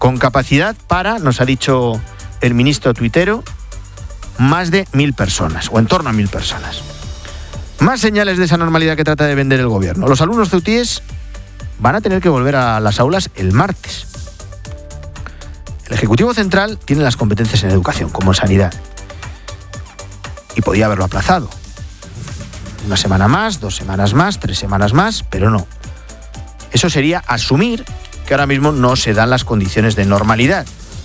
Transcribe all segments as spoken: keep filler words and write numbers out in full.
con capacidad para, nos ha dicho el ministro tuitero, más de mil personas, o en torno a mil personas. Más señales de esa normalidad que trata de vender el gobierno. Los alumnos ceutíes van a tener que volver a las aulas el martes. El Ejecutivo Central tiene las competencias en educación, como en sanidad. Y podía haberlo aplazado. Una semana más, dos semanas más, tres semanas más, pero no. Eso sería asumir que ahora mismo no se dan las condiciones de normalidad.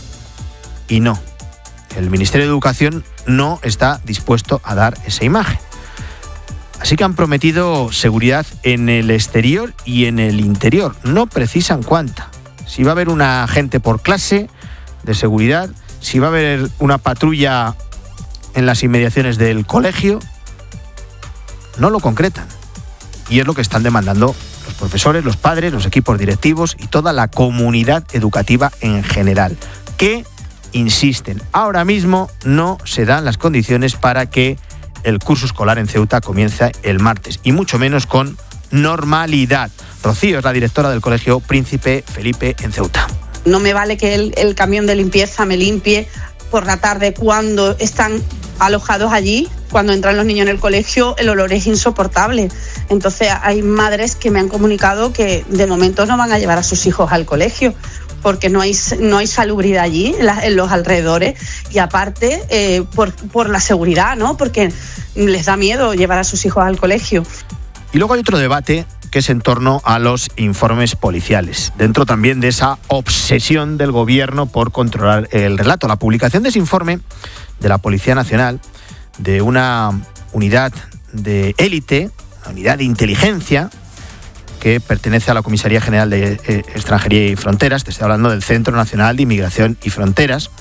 Y no. El Ministerio de Educación no está dispuesto a dar esa imagen. Así que han prometido seguridad en el exterior y en el interior. No precisan cuánta. Si va a haber un agente por clase de seguridad, si va a haber una patrulla en las inmediaciones del colegio, no lo concretan. Y es lo que están demandando los profesores, los padres, los equipos directivos y toda la comunidad educativa en general, que insisten, ahora mismo no se dan las condiciones para que el curso escolar en Ceuta comienza el martes, y mucho menos con normalidad. Rocío es la directora del Colegio Príncipe Felipe en Ceuta. No me vale que el, el camión de limpieza me limpie por la tarde cuando están alojados allí. Cuando entran los niños en el colegio, el olor es insoportable. Entonces hay madres que me han comunicado que de momento no van a llevar a sus hijos al colegio porque no hay, no hay salubridad allí, en, la, en los alrededores, y aparte eh, por, por la seguridad, ¿no? Porque les da miedo llevar a sus hijos al colegio. Y luego hay otro debate que es en torno a los informes policiales, dentro también de esa obsesión del gobierno por controlar el relato. La publicación de ese informe de la Policía Nacional, de una unidad de élite, una unidad de inteligencia, que pertenece a la Comisaría General de eh, Extranjería y Fronteras, te estoy hablando del Centro Nacional de Inmigración y Fronteras,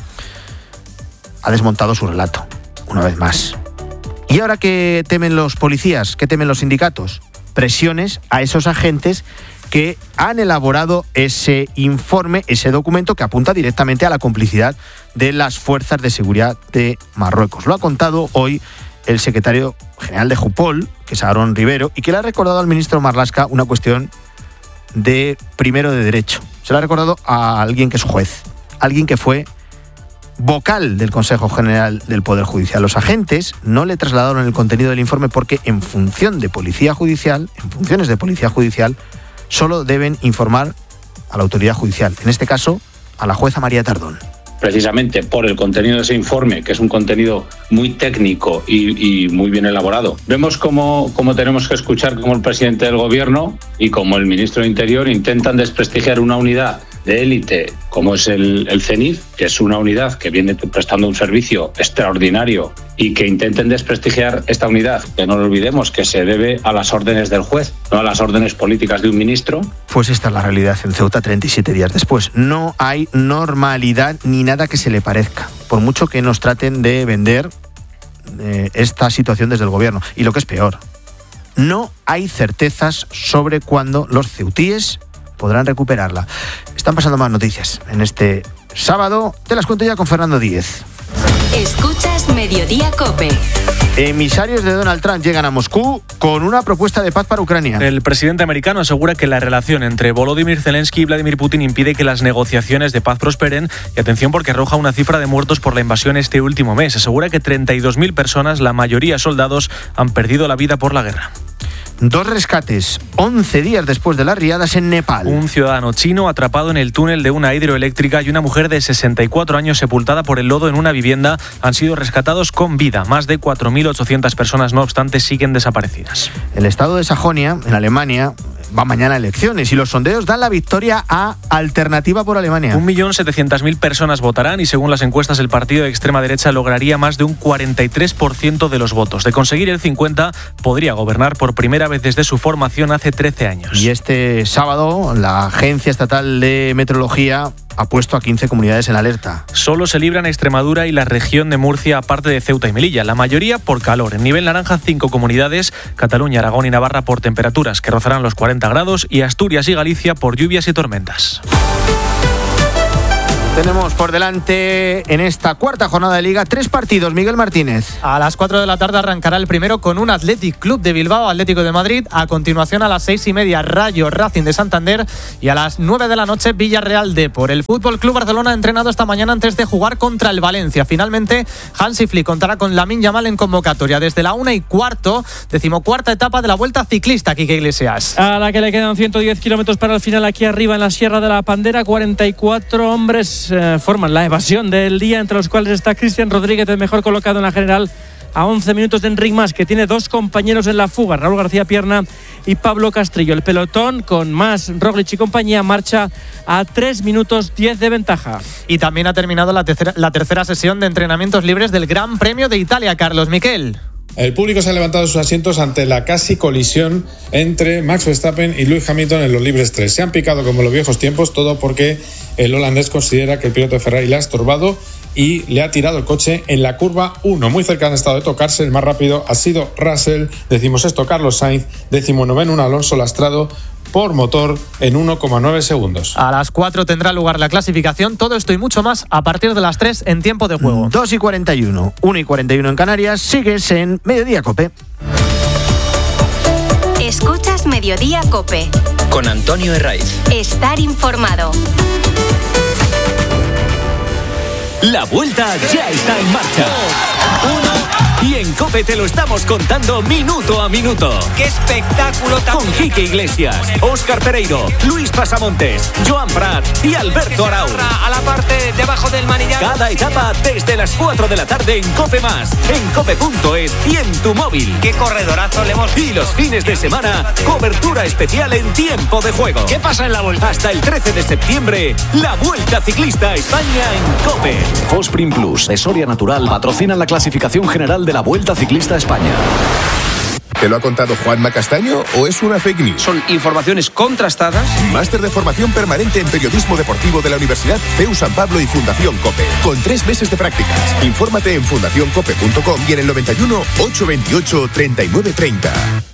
ha desmontado su relato, una vez más. ¿Y ahora qué temen los policías? ¿Qué temen los sindicatos? Presiones a esos agentes que han elaborado ese informe, ese documento que apunta directamente a la complicidad de las fuerzas de seguridad de Marruecos. Lo ha contado hoy el secretario general de Jupol, que es Aarón Rivero, y que le ha recordado al ministro Marlaska una cuestión de primero de derecho. Se lo ha recordado a alguien que es juez, alguien que fue vocal del Consejo General del Poder Judicial. Los agentes no le trasladaron el contenido del informe porque en función de policía judicial, en funciones de policía judicial, solo deben informar a la autoridad judicial, en este caso a la jueza María Tardón. Precisamente por el contenido de ese informe, que es un contenido muy técnico y, y muy bien elaborado. Vemos cómo, cómo tenemos que escuchar cómo el presidente del gobierno y como el ministro de Interior intentan desprestigiar una unidad de élite como es el, el CENIF, que es una unidad que viene prestando un servicio extraordinario, y que intenten desprestigiar esta unidad, que no lo olvidemos, que se debe a las órdenes del juez, no a las órdenes políticas de un ministro. Pues esta es la realidad en Ceuta treinta y siete días después. No hay normalidad ni nada que se le parezca, por mucho que nos traten de vender eh, esta situación desde el gobierno. Y lo que es peor, no hay certezas sobre cuándo los ceutíes podrán recuperarla. Están pasando más noticias en este sábado. Te las cuento ya con Fernando Díez. Escuchas Mediodía COPE. Emisarios de Donald Trump llegan a Moscú con una propuesta de paz para Ucrania. El presidente americano asegura que la relación entre Volodymyr Zelensky y Vladimir Putin impide que las negociaciones de paz prosperen, y atención porque arroja una cifra de muertos por la invasión este último mes. Asegura que treinta y dos mil personas, la mayoría soldados, han perdido la vida por la guerra. Dos rescates, once días después de las riadas en Nepal. Un ciudadano chino atrapado en el túnel de una hidroeléctrica y una mujer de sesenta y cuatro años sepultada por el lodo en una vivienda han sido rescatados con vida. Más de cuatro mil ochocientas personas, no obstante, siguen desaparecidas. El estado de Sajonia, en Alemania, va mañana a elecciones y los sondeos dan la victoria a Alternativa por Alemania. Un millón setecientas mil personas votarán y según las encuestas el partido de extrema derecha lograría más de un cuarenta y tres por ciento de los votos. De conseguir el cincuenta, podría gobernar por primera vez desde su formación hace trece años. Y este sábado la Agencia Estatal de Meteorología ha puesto a quince comunidades en alerta. Solo se libran Extremadura y la región de Murcia, aparte de Ceuta y Melilla. La mayoría por calor. En nivel naranja, cinco comunidades: Cataluña, Aragón y Navarra por temperaturas que rozarán los cuarenta grados, y Asturias y Galicia por lluvias y tormentas. Tenemos por delante en esta cuarta jornada de Liga tres partidos. Miguel Martínez. A las cuatro de la tarde arrancará el primero con un Athletic Club de Bilbao, Atlético de Madrid. A continuación a las seis y media Rayo Racing de Santander y a las nueve de la noche Villarreal Depor. El Fútbol Club Barcelona ha entrenado esta mañana antes de jugar contra el Valencia. Finalmente Hansi Flick contará con Lamine Yamal en convocatoria desde la una y cuarto, decimocuarta etapa de la Vuelta Ciclista. Quique Iglesias. A la que le quedan ciento diez kilómetros para el final aquí arriba en la Sierra de la Pandera, cuarenta y cuatro hombres Eh, forman la evasión del día, entre los cuales está Cristian Rodríguez, el mejor colocado en la general, a once minutos de Enric Mas, que tiene dos compañeros en la fuga, Raúl García Pierna y Pablo Castrillo. El pelotón, con Mas, Roglic y compañía, marcha a tres minutos diez de ventaja. Y también ha terminado la tercera, la tercera sesión de entrenamientos libres del Gran Premio de Italia. Carlos Miquel. El público se ha levantado de sus asientos ante la casi colisión entre Max Verstappen y Lewis Hamilton en los libres tres. Se han picado como en los viejos tiempos, todo porque el holandés considera que el piloto de Ferrari le ha estorbado y le ha tirado el coche en la curva uno. Muy cerca han estado de tocarse. El más rápido ha sido Russell, decimosexto Carlos Sainz, decimonoveno un Alonso Lastrado por motor en uno coma nueve segundos. A las cuatro tendrá lugar la clasificación. Todo esto y mucho más a partir de las tres en tiempo de juego. dos y cuarenta y uno, una y cuarenta y uno en Canarias. Sigues en Mediodía Cope. Escuchas Mediodía Cope. Con Antonio Herraiz. Estar informado. La Vuelta ya está en marcha. Uno. Y en COPE te lo estamos contando minuto a minuto. ¡Qué espectáculo tan Con Quique Iglesias, Óscar Pereiro, Luis Pasamontes, Joan Prat y Alberto Arau. A la parte de abajo del manillar. Cada etapa desde las cuatro de la tarde en COPE Más, en cope punto es y en tu móvil. ¡Qué corredorazo le hemos... Y los fines de semana, cobertura especial en tiempo de juego. ¿Qué pasa en la Vuelta? Hasta el trece de septiembre, la Vuelta Ciclista a España en COPE. Fosprin Plus, de Soria Natural, patrocinan la clasificación general de la Vuelta Ciclista a España. ¿Te lo ha contado Juanma Castaño o es una fake news? Son informaciones contrastadas. Máster de formación permanente en periodismo deportivo de la Universidad C E U San Pablo y Fundación COPE. Con tres meses de prácticas. Infórmate en fundación cope punto com y en el noventa y uno, ochocientos veintiocho, treinta y nueve treinta.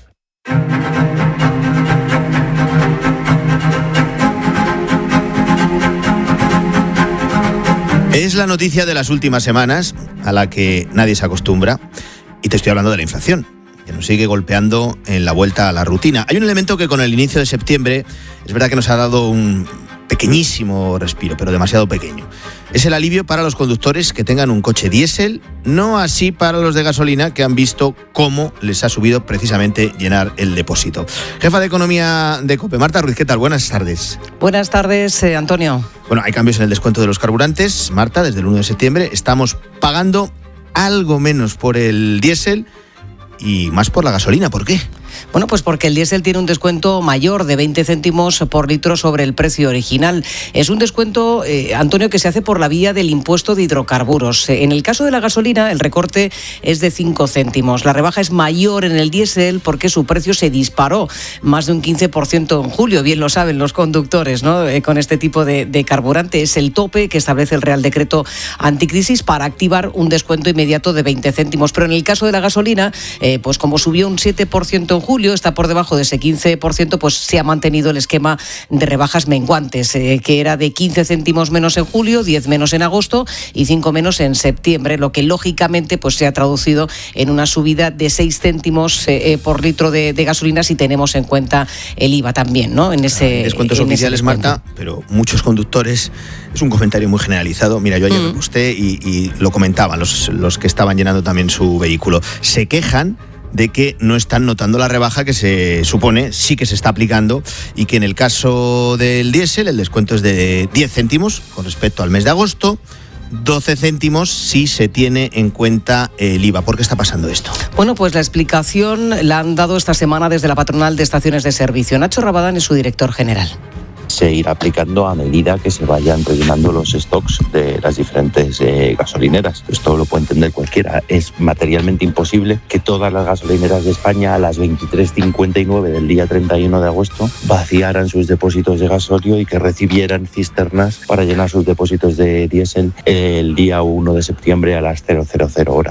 Es la noticia de las últimas semanas a la que nadie se acostumbra y te estoy hablando de la inflación, que nos sigue golpeando en la vuelta a la rutina. Hay un elemento que con el inicio de septiembre es verdad que nos ha dado un pequeñísimo respiro, pero demasiado pequeño. Es el alivio para los conductores que tengan un coche diésel, no así para los de gasolina que han visto cómo les ha subido precisamente llenar el depósito. Jefa de Economía de COPE, Marta Ruiz, ¿qué tal? Buenas tardes. Buenas tardes, eh, Antonio. Bueno, hay cambios en el descuento de los carburantes. Marta, desde el uno de septiembre estamos pagando algo menos por el diésel y más por la gasolina. ¿Por qué? Bueno, pues porque el diésel tiene un descuento mayor de veinte céntimos por litro sobre el precio original. Es un descuento, eh, Antonio, que se hace por la vía del impuesto de hidrocarburos. En el caso de la gasolina, el recorte es de cinco céntimos. La rebaja es mayor en el diésel porque su precio se disparó más de un quince por ciento en julio. Bien lo saben los conductores, ¿no? Eh, con este tipo de, de carburante. Es el tope que establece el Real Decreto Anticrisis para activar un descuento inmediato de veinte céntimos. Pero en el caso de la gasolina, eh, pues como subió un siete por ciento en julio, está por debajo de ese quince por ciento, pues se ha mantenido el esquema de rebajas menguantes, eh, que era de quince céntimos menos en julio, diez menos en agosto y cinco menos en septiembre, lo que lógicamente pues se ha traducido en una subida de seis céntimos eh, eh, por litro de, de gasolina si tenemos en cuenta el I V A también, ¿no? En ese descuentos en oficiales, ese descuento. Marta, pero muchos conductores, es un comentario muy generalizado. Mira, yo ayer mm. me posté y, y lo comentaban los, los que estaban llenando también su vehículo. Se quejan de que no están notando la rebaja que se supone sí que se está aplicando y que en el caso del diésel el descuento es de diez céntimos con respecto al mes de agosto, doce céntimos si se tiene en cuenta el I V A. ¿Por qué está pasando esto? Bueno, pues la explicación la han dado esta semana desde la patronal de estaciones de servicio. Nacho Rabadán es su director general. Se irá aplicando a medida que se vayan rellenando los stocks de las diferentes eh, gasolineras. Esto lo puede entender cualquiera. Es materialmente imposible que todas las gasolineras de España a las veintitrés cincuenta y nueve del día treinta y uno de agosto vaciaran sus depósitos de gasolio y que recibieran cisternas para llenar sus depósitos de diésel el día uno de septiembre a las cero cero cero horas.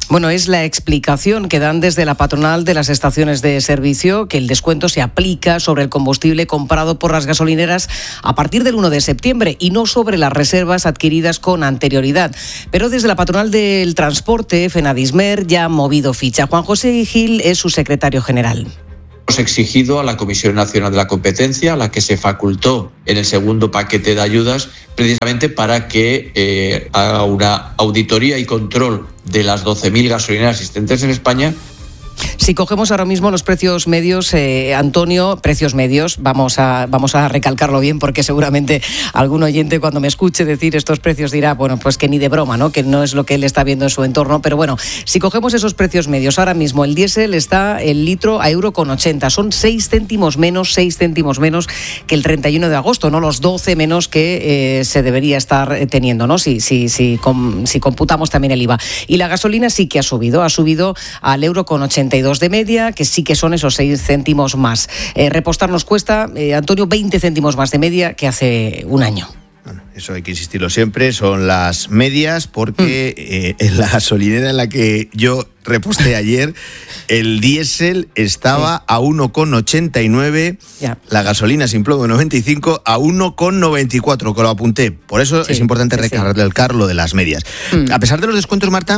Bueno, es la explicación que dan desde la patronal de las estaciones de servicio, que el descuento se aplica sobre el combustible comprado por las gasolineras a partir del uno de septiembre y no sobre las reservas adquiridas con anterioridad. Pero desde la patronal del transporte, Fenadismer, ya ha movido ficha. Juan José Gil es su secretario general. Hemos exigido a la Comisión Nacional de la Competencia, a la que se facultó en el segundo paquete de ayudas, precisamente para que eh, haga una auditoría y control de las doce mil gasolineras existentes en España. Si cogemos ahora mismo los precios medios, eh, Antonio, precios medios, vamos a, vamos a recalcarlo bien porque seguramente algún oyente cuando me escuche decir estos precios dirá, bueno, pues que ni de broma, ¿no? Que no es lo que él está viendo en su entorno, pero bueno, si cogemos esos precios medios, ahora mismo el diésel está el litro a euro con ochenta, son seis céntimos menos, seis céntimos menos que el treinta y uno de agosto, ¿no? Los doce menos que eh, se debería estar teniendo, ¿no? Si, si, si, com, si computamos también el I V A. Y la gasolina sí que ha subido, ha subido al euro con ochenta y dos de media, que sí que son esos seis céntimos más. Eh, repostar nos cuesta, eh, Antonio, veinte céntimos más de media que hace un año. Bueno, eso hay que insistirlo siempre, son las medias, porque mm. eh, en la gasolinera en la que yo reposté ayer, el diésel estaba sí. a uno con ochenta y nueve, yeah. la gasolina sin plomo noventa y cinco a uno con noventa y cuatro, que lo apunté. Por eso sí, es importante sí, recalcar sí. lo de las medias. Mm. A pesar de los descuentos, Marta,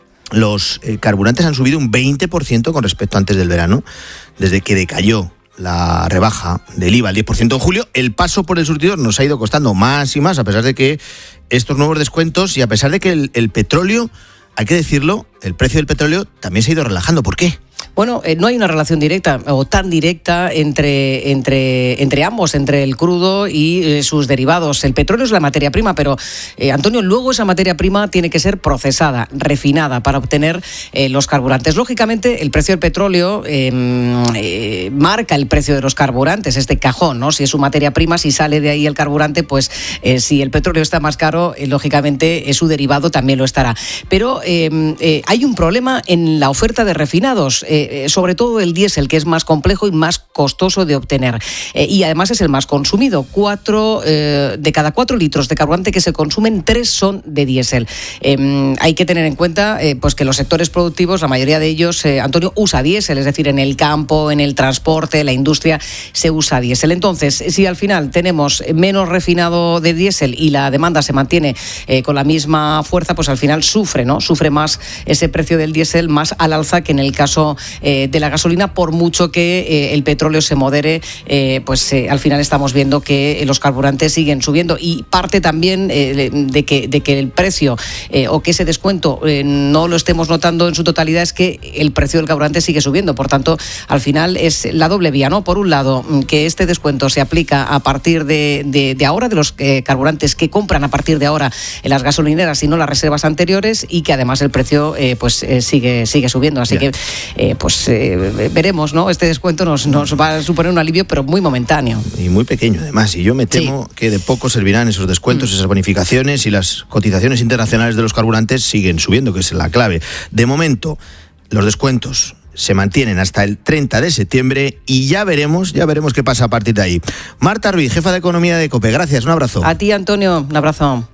los eh, carburantes han subido un veinte por ciento con respecto a antes del verano, desde que decayó la rebaja del I V A al diez por ciento en julio. El paso por el surtidor nos ha ido costando más y más, a pesar de que estos nuevos descuentos y a pesar de que el, el petróleo, hay que decirlo, el precio del petróleo también se ha ido relajando. ¿Por qué? Bueno, eh, no hay una relación directa o tan directa entre, entre, entre ambos, entre el crudo y eh, sus derivados. El petróleo es la materia prima, pero, eh, Antonio, luego esa materia prima tiene que ser procesada, refinada, para obtener eh, los carburantes. Lógicamente, el precio del petróleo eh, eh, marca el precio de los carburantes, este cajón, ¿no? Si es su materia prima, si sale de ahí el carburante, pues eh, si el petróleo está más caro, eh, lógicamente eh, su derivado también lo estará. Pero eh, eh, hay un problema en la oferta de refinados. Eh, sobre todo el diésel, que es más complejo y más costoso de obtener. Eh, y además es el más consumido. Cuatro, eh, de cada cuatro litros de carburante que se consumen, tres son de diésel. Eh, hay que tener en cuenta eh, pues que los sectores productivos, la mayoría de ellos, eh, Antonio, usa diésel, es decir, en el campo, en el transporte, la industria, se usa diésel. Entonces, si al final tenemos menos refinado de diésel y la demanda se mantiene eh, con la misma fuerza, pues al final sufre, ¿no? Sufre más ese precio del diésel, más al alza que en el caso Eh, de la gasolina, por mucho que eh, el petróleo se modere, eh, pues eh, al final estamos viendo que eh, los carburantes siguen subiendo, y parte también eh, de, que, de que el precio eh, o que ese descuento eh, no lo estemos notando en su totalidad es que el precio del carburante sigue subiendo. Por tanto, al final es la doble vía, ¿no? Por un lado, que este descuento se aplica a partir de, de, de ahora, de los eh, carburantes que compran a partir de ahora en las gasolineras y no las reservas anteriores, y que además el precio eh, pues eh, sigue, sigue subiendo. Así yeah. que eh, pues eh, veremos, ¿no? Este descuento nos, nos va a suponer un alivio, pero muy momentáneo. Y muy pequeño, además. Y yo me temo sí. que de poco servirán esos descuentos, mm. esas bonificaciones, y las cotizaciones internacionales de los carburantes siguen subiendo, que es la clave. De momento, los descuentos se mantienen hasta el treinta de septiembre y ya veremos, ya veremos qué pasa a partir de ahí. Marta Ruiz, jefa de Economía de COPE. Gracias, un abrazo. A ti, Antonio, un abrazo.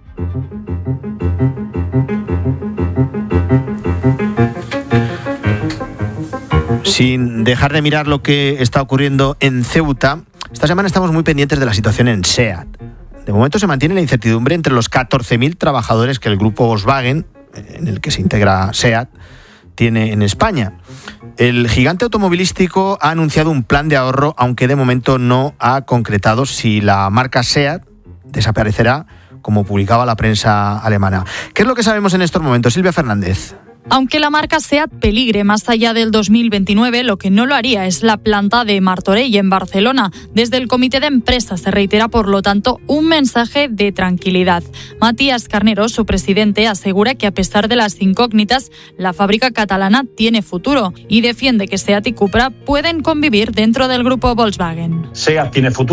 Sin dejar de mirar lo que está ocurriendo en Ceuta, esta semana estamos muy pendientes de la situación en SEAT. De momento se mantiene la incertidumbre entre los catorce mil trabajadores que el grupo Volkswagen, en el que se integra SEAT, tiene en España. El gigante automovilístico ha anunciado un plan de ahorro, aunque de momento no ha concretado si la marca SEAT desaparecerá, como publicaba la prensa alemana. ¿Qué es lo que sabemos en estos momentos? Silvia Fernández. Aunque la marca SEAT peligre más allá del dos mil veintinueve, lo que no lo haría es la planta de Martorell, en Barcelona. Desde el comité de empresa se reitera, por lo tanto, un mensaje de tranquilidad. Matías Carnero, su presidente, asegura que a pesar de las incógnitas, la fábrica catalana tiene futuro y defiende que SEAT y Cupra pueden convivir dentro del grupo Volkswagen. SEAT tiene futuro,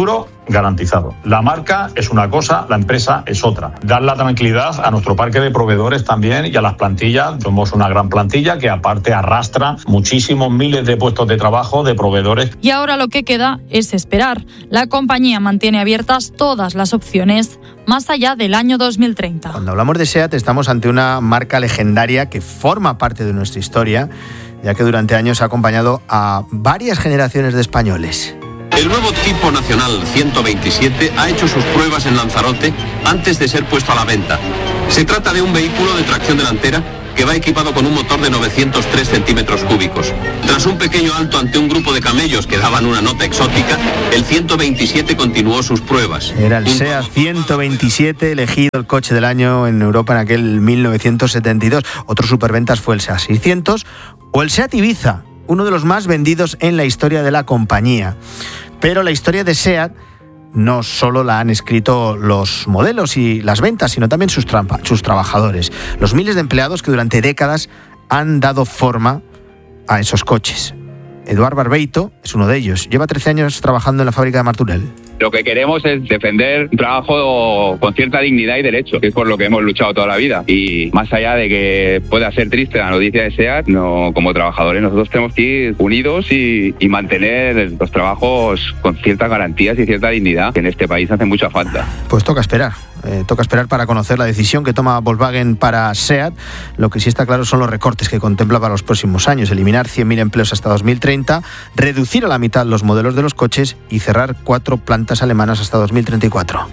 garantizado. La marca es una cosa, la empresa es otra. Dar la tranquilidad a nuestro parque de proveedores también y a las plantillas. Somos una gran plantilla que aparte arrastra muchísimos miles de puestos de trabajo de proveedores. Y ahora lo que queda es esperar. La compañía mantiene abiertas todas las opciones más allá del año dos mil treinta. Cuando hablamos de SEAT estamos ante una marca legendaria que forma parte de nuestra historia, ya que durante años ha acompañado a varias generaciones de españoles. El nuevo tipo nacional ciento veintisiete ha hecho sus pruebas en Lanzarote antes de ser puesto a la venta. Se trata de un vehículo de tracción delantera que va equipado con un motor de novecientos tres centímetros cúbicos. Tras un pequeño alto ante un grupo de camellos que daban una nota exótica, el ciento veintisiete continuó sus pruebas. Era el SEAT ciento veintisiete, elegido el coche del año en Europa en aquel mil novecientos setenta y dos. Otro superventas fue el SEAT seiscientos o el SEAT Ibiza, uno de los más vendidos en la historia de la compañía. Pero la historia de SEAT no solo la han escrito los modelos y las ventas, sino también sus, trampa, sus trabajadores, los miles de empleados que durante décadas han dado forma a esos coches. Eduard Barbeito es uno de ellos. Lleva trece años trabajando en la fábrica de Martorell. Lo que queremos es defender un trabajo con cierta dignidad y derecho, que es por lo que hemos luchado toda la vida. Y más allá de que pueda ser triste la noticia de SEAT, no, como trabajadores nosotros tenemos que ir unidos y, y mantener los trabajos con ciertas garantías y cierta dignidad, que en este país hace mucha falta. Pues toca esperar. Eh, toca esperar para conocer la decisión que toma Volkswagen para SEAT. Lo que sí está claro son los recortes que contempla para los próximos años. Eliminar cien mil empleos hasta dos mil treinta, reducir a la mitad los modelos de los coches y cerrar cuatro plantas alemanas hasta dos mil treinta y cuatro.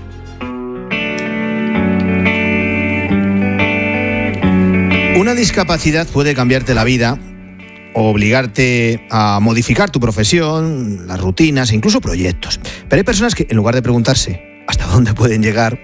Una discapacidad puede cambiarte la vida o obligarte a modificar tu profesión, las rutinas e incluso proyectos. Pero hay personas que, en lugar de preguntarse hasta dónde pueden llegar,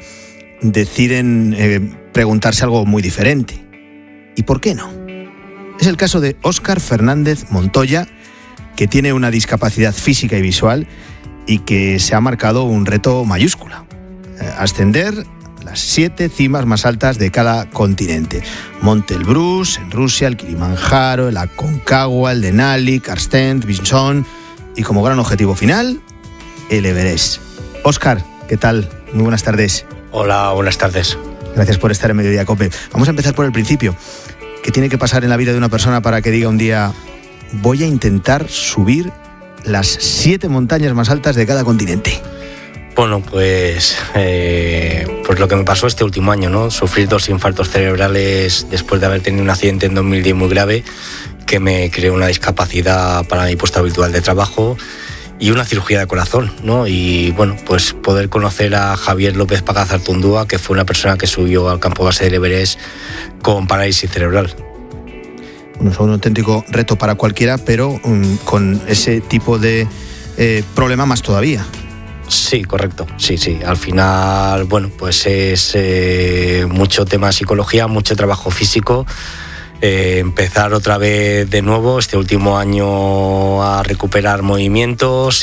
deciden eh, preguntarse algo muy diferente. ¿Y por qué no? Es el caso de Óscar Fernández Montoya, que tiene una discapacidad física y visual y que se ha marcado un reto mayúsculo: eh, ascender las siete cimas más altas de cada continente. Monte Elbrus en Rusia, el Kilimanjaro, el Aconcagua, el Denali, Karstens, Vinson y, como gran objetivo final, el Everest. Óscar, ¿qué tal? Muy buenas tardes. Hola, buenas tardes. Gracias por estar en Mediodía Cope. Vamos a empezar por el principio. ¿Qué tiene que pasar en la vida de una persona para que diga un día: voy a intentar subir las siete montañas más altas de cada continente? Bueno, pues, eh, pues lo que me pasó este último año, ¿no? Sufrir dos infartos cerebrales después de haber tenido un accidente en dos mil diez muy grave, que me creó una discapacidad para mi puesto habitual de trabajo y una cirugía de corazón, ¿no? Y bueno, pues poder conocer a Javier López Pagazartundúa, que fue una persona que subió al campo base del Everest con parálisis cerebral. Bueno, es un auténtico reto para cualquiera, pero um, con ese tipo de eh, problema más todavía. Sí, correcto, sí, sí. Al final, bueno, pues es eh, mucho tema de psicología, mucho trabajo físico. Eh, empezar otra vez de nuevo este último año a recuperar movimientos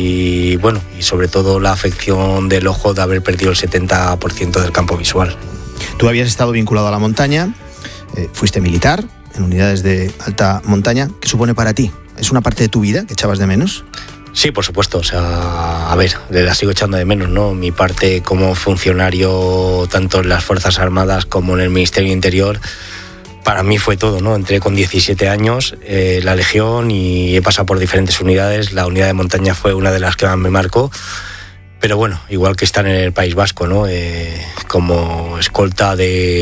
y bueno, y sobre todo la afección del ojo de haber perdido el setenta por ciento del campo visual. Tú habías estado vinculado a la montaña, eh, fuiste militar en unidades de alta montaña. ¿Qué supone para ti? ¿Es una parte de tu vida que echabas de menos? Sí, por supuesto, o sea, a ver, la sigo echando de menos, ¿no? Mi parte como funcionario tanto en las Fuerzas Armadas como en el Ministerio del Interior, para mí fue todo, ¿no? Entré con diecisiete años, eh, la Legión, y he pasado por diferentes unidades. La unidad de montaña fue una de las que más me marcó, pero bueno, igual que estar en el País Vasco, ¿no? Eh, como escolta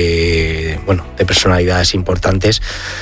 de, bueno, de personalidades importantes.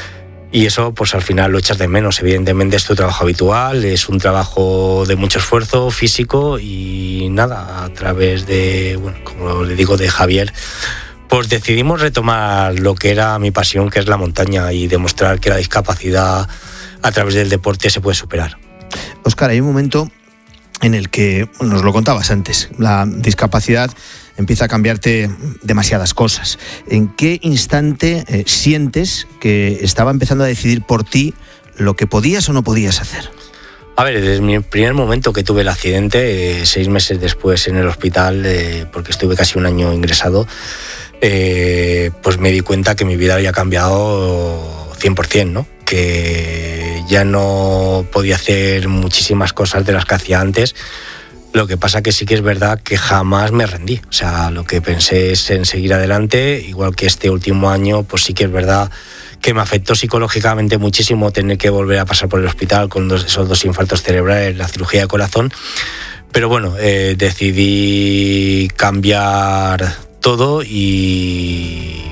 Y eso, pues al final lo echas de menos. Evidentemente es tu trabajo habitual, es un trabajo de mucho esfuerzo físico y nada, a través de, bueno, como le digo, de Javier, pues decidimos retomar lo que era mi pasión, que es la montaña, y demostrar que la discapacidad a través del deporte se puede superar. Óscar, hay un momento en el que, nos lo contabas antes, la discapacidad empieza a cambiarte demasiadas cosas. ¿En qué instante eh, sientes que estaba empezando a decidir por ti lo que podías o no podías hacer? A ver, desde mi primer momento que tuve el accidente, eh, seis meses después en el hospital, eh, porque estuve casi un año ingresado, eh, pues me di cuenta que mi vida había cambiado cien por ciento, ¿no? Que ya no podía hacer muchísimas cosas de las que hacía antes, Lo que pasa que sí que es verdad que jamás me rendí. O sea, lo que pensé es en seguir adelante, igual que este último año, pues sí que es verdad que me afectó psicológicamente muchísimo tener que volver a pasar por el hospital con dos, esos dos infartos cerebrales, la cirugía de corazón. Pero bueno, eh, decidí cambiar todo y,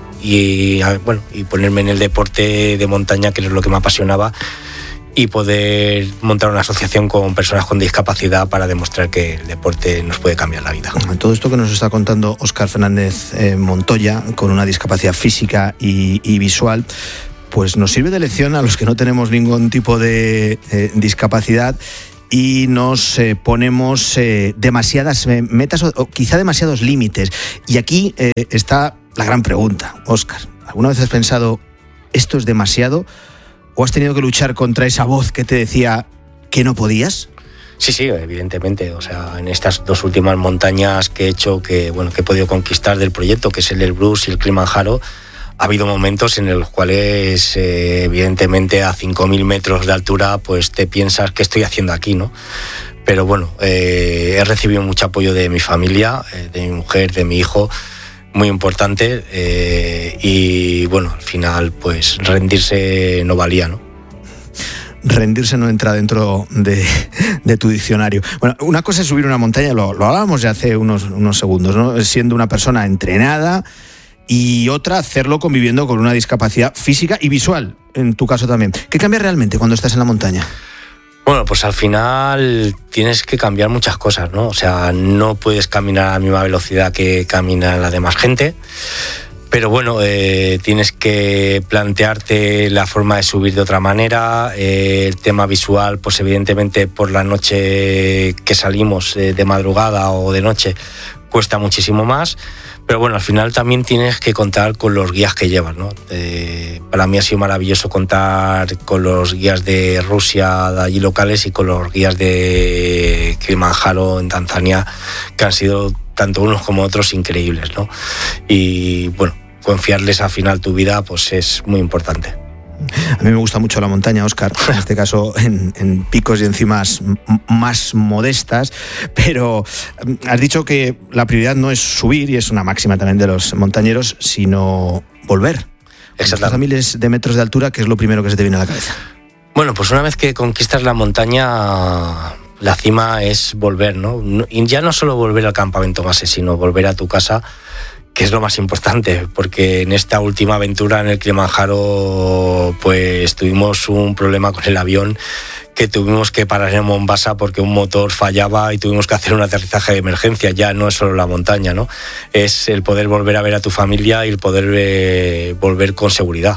y, bueno, y ponerme en el deporte de montaña, que es lo que me apasionaba, y poder montar una asociación con personas con discapacidad para demostrar que el deporte nos puede cambiar la vida. Todo esto que nos está contando Óscar Fernández eh, Montoya, con una discapacidad física y, y visual, pues nos sirve de lección a los que no tenemos ningún tipo de eh, discapacidad y nos eh, ponemos eh, demasiadas eh, metas o, o quizá demasiados límites. Y aquí eh, está la gran pregunta, Óscar. ¿Alguna vez has pensado, esto es demasiado? ¿O has tenido que luchar contra esa voz que te decía que no podías? Sí, sí, evidentemente. O sea, en estas dos últimas montañas que he hecho, que bueno, que he podido conquistar del proyecto, que es el Elbrus y el Kilimanjaro, ha habido momentos en los cuales, eh, evidentemente, a cinco mil metros de altura, pues te piensas, ¿qué estoy haciendo aquí, no? Pero bueno, eh, he recibido mucho apoyo de mi familia, eh, de mi mujer, de mi hijo, muy importante, eh, y bueno, al final pues rendirse no valía, ¿no? Rendirse no entra dentro de, de tu diccionario. Bueno, una cosa es subir una montaña, lo, lo hablábamos ya hace unos, unos segundos, ¿no? Siendo una persona entrenada, y otra hacerlo conviviendo con una discapacidad física y visual, en tu caso también. ¿Qué cambia realmente cuando estás en la montaña? Bueno, pues al final tienes que cambiar muchas cosas, ¿no? O sea, no puedes caminar a la misma velocidad que camina la demás gente, pero bueno, eh, tienes que plantearte la forma de subir de otra manera. Eh, el tema visual, pues evidentemente por la noche que salimos, eh, de madrugada o de noche, cuesta muchísimo más. Pero bueno, al final también tienes que contar con los guías que llevas, ¿no? Eh, para mí ha sido maravilloso contar con los guías de Rusia, de allí locales, y con los guías de Kilimanjaro en Tanzania, que han sido tanto unos como otros increíbles, ¿no? Y bueno, confiarles al final tu vida, pues es muy importante. A mí me gusta mucho la montaña, Óscar, en este caso en, en picos y encimas más modestas, pero has dicho que la prioridad no es subir, y es una máxima también de los montañeros, sino volver. Estás a miles de metros de altura, ¿qué es lo primero que se te viene a la cabeza? Bueno, pues una vez que conquistas la montaña, la cima es volver, ¿no? Y ya no solo volver al campamento base, sino volver a tu casa, que es lo más importante, porque en esta última aventura en el Kilimanjaro pues tuvimos un problema con el avión, que tuvimos que parar en Mombasa porque un motor fallaba y tuvimos que hacer un aterrizaje de emergencia. Ya no es solo la montaña, ¿no? Es el poder volver a ver a tu familia y el poder eh, volver con seguridad.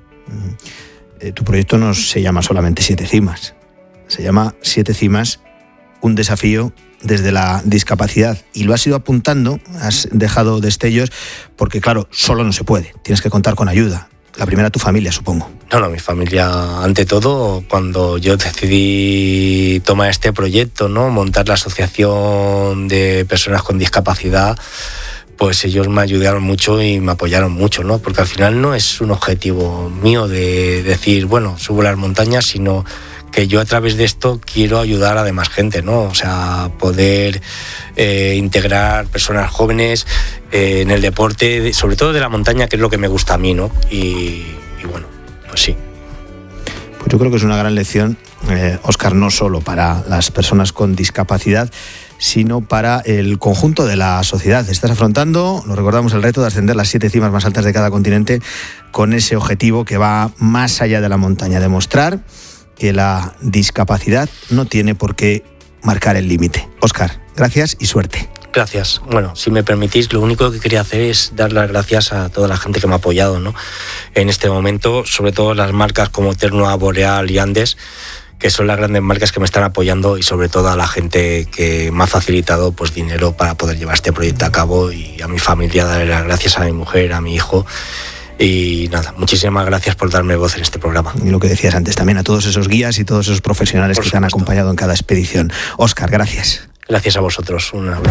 Eh, tu proyecto no se llama solamente Siete Cimas, se llama Siete Cimas, un desafío desde la discapacidad, y lo has ido apuntando, has dejado destellos, porque claro, solo no se puede, tienes que contar con ayuda. La primera, tu familia, supongo. No, no, mi familia ante todo. Cuando yo decidí tomar este proyecto, ¿no? Montar la asociación de personas con discapacidad, pues ellos me ayudaron mucho y me apoyaron mucho, ¿no? Porque al final no es un objetivo mío de decir, bueno, subo las montañas, sino que yo a través de esto quiero ayudar a demás gente, ¿no? O sea, poder eh, integrar personas jóvenes eh, en el deporte, sobre todo de la montaña, que es lo que me gusta a mí, ¿no? Y, y bueno, pues sí. Pues yo creo que es una gran lección, eh, Óscar, no solo para las personas con discapacidad, sino para el conjunto de la sociedad. Estás afrontando, lo recordamos, el reto de ascender las siete cimas más altas de cada continente, con ese objetivo que va más allá de la montaña, demostrar que la discapacidad no tiene por qué marcar el límite. Óscar, gracias y suerte. Gracias. Bueno, si me permitís, lo único que quería hacer es dar las gracias a toda la gente que me ha apoyado, ¿no? En este momento, sobre todo las marcas como Ternua, Boreal y Andes, que son las grandes marcas que me están apoyando, y sobre todo a la gente que me ha facilitado pues dinero para poder llevar este proyecto a cabo, y a mi familia darle las gracias, a mi mujer, a mi hijo. Y nada, muchísimas gracias por darme voz en este programa. Y lo que decías antes, también a todos esos guías y todos esos profesionales por que supuesto. Te han acompañado en cada expedición. Óscar, gracias. Gracias a vosotros, un abrazo.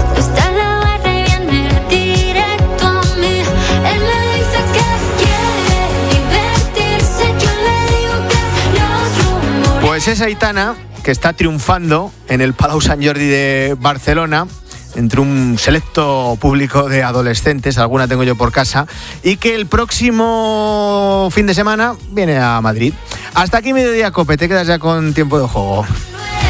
Pues es Aitana, que está triunfando en el Palau Sant Jordi de Barcelona entre un selecto público de adolescentes, alguna tengo yo por casa, y que el próximo fin de semana viene a Madrid. Hasta aquí Mediodía Cope, te quedas ya con tiempo de juego.